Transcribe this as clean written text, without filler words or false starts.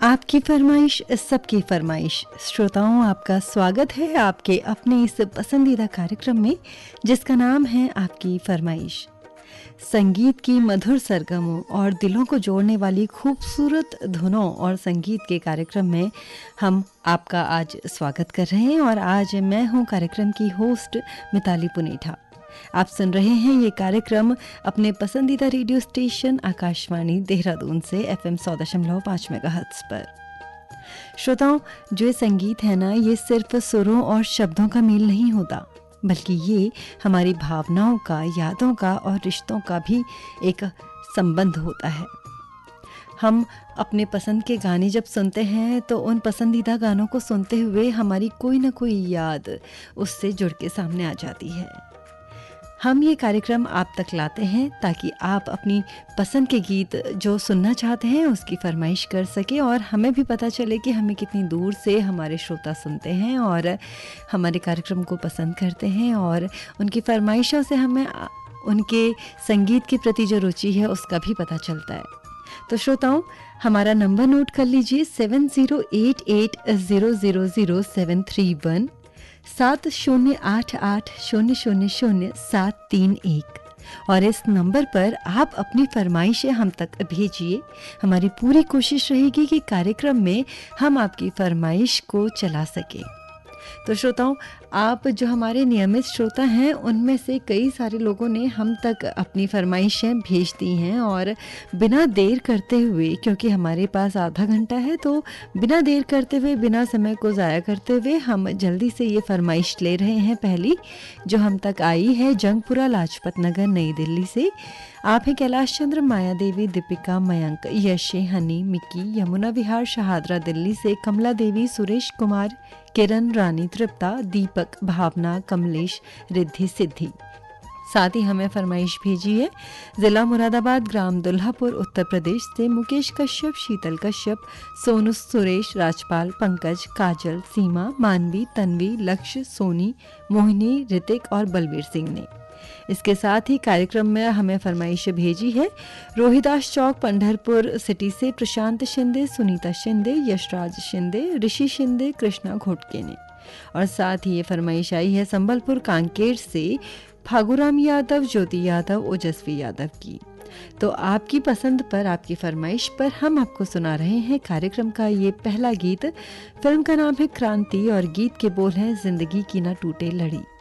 आपकी फरमाइश सबकी फरमाइश। श्रोताओं, आपका स्वागत है आपके अपने इस पसंदीदा कार्यक्रम में जिसका नाम है आपकी फरमाइश। संगीत की मधुर सरगमों और दिलों को जोड़ने वाली खूबसूरत धुनों और संगीत के कार्यक्रम में हम आपका आज स्वागत कर रहे हैं और आज मैं हूं कार्यक्रम की होस्ट मिताली पुनेठा। आप सुन रहे हैं ये कार्यक्रम अपने पसंदीदा रेडियो स्टेशन आकाशवाणी देहरादून से FM 100.5 मेगाहर्ट्ज़ पर। श्रोताओं, जो संगीत है ना, ये सिर्फ सुरों और शब्दों का मेल नहीं होता, बल्कि ये हमारी भावनाओं का, यादों का और रिश्तों का भी एक संबंध होता है। हम अपने पसंद के गाने जब सुनते हैं तो उन पसंदीदा गानों को सुनते हुए हमारी कोई ना कोई याद उससे जुड़ के सामने आ जाती है। हम ये कार्यक्रम आप तक लाते हैं ताकि आप अपनी पसंद के गीत जो सुनना चाहते हैं उसकी फरमाइश कर सके और हमें भी पता चले कि हमें कितनी दूर से हमारे श्रोता सुनते हैं और हमारे कार्यक्रम को पसंद करते हैं, और उनकी फरमाइशों से हमें उनके संगीत के प्रति जो रुचि है उसका भी पता चलता है। तो श्रोताओं, हमारा नंबर नोट कर लीजिए 7088000731 7088000731 और इस नंबर पर आप अपनी फरमाइशें हम तक भेजिए। हमारी पूरी कोशिश रहेगी कि कार्यक्रम में हम आपकी फरमाइश को चला सकें। तो श्रोताओं, आप जो हमारे नियमित श्रोता हैं उनमें से कई सारे लोगों ने हम तक अपनी फरमाइशें भेज दी हैं, और बिना देर करते हुए, क्योंकि हमारे पास आधा घंटा है, तो बिना देर करते हुए, बिना समय को ज़ाया करते हुए हम जल्दी से ये फरमाइश ले रहे हैं। पहली जो हम तक आई है जंगपुरा लाजपत नगर नई दिल्ली से। आप हैं कैलाश चंद्र, माया देवी, दीपिका, मयंक, यशे, हनी, मिक्की, यमुना विहार शहादरा दिल्ली से, कमला देवी, सुरेश कुमार, किरण, रानी, तृप्ता, दीपक, भावना, कमलेश, रिद्धि, सिद्धि। साथ ही हमें फरमाइश भेजी है जिला मुरादाबाद, ग्राम दुल्हापुर, उत्तर प्रदेश से मुकेश कश्यप, शीतल कश्यप, सोनू, सुरेश, राजपाल, पंकज, काजल, सीमा, मानवी, तन्वी, लक्ष्य, सोनी, मोहिनी, ऋतिक और बलवीर सिंह ने। इसके साथ ही कार्यक्रम में हमें फरमाइश भेजी है रोहिदास चौक, पंढरपुर सिटी से प्रशांत शिंदे, सुनीता शिंदे, यशराज शिंदे, ऋषि शिंदे, कृष्णा घोटके ने। और साथ ही ये फरमाइश आई है संबलपुर कांकेर से फागुराम यादव, ज्योति यादव, ओजस्वी यादव की। तो आपकी पसंद पर, आपकी फरमाइश पर हम आपको सुना रहे हैं कार्यक्रम का ये पहला गीत। फिल्म का नाम है क्रांति और गीत के बोल हैं जिंदगी की ना टूटे लड़ी।